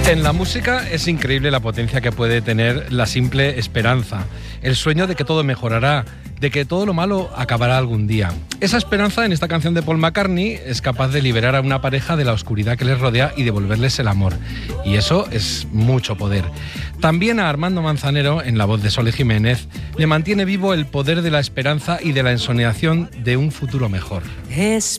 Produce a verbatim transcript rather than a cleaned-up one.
En la música es increíble la potencia que puede tener la simple esperanza, el sueño de que todo mejorará, de que todo lo malo acabará algún día. Esa esperanza en esta canción de Paul McCartney es capaz de liberar a una pareja de la oscuridad que les rodea y devolverles el amor. Y eso es mucho poder. También a Armando Manzanero, en la voz de Sole Jiménez, le mantiene vivo el poder de la esperanza y de la ensoñación de un futuro mejor. Es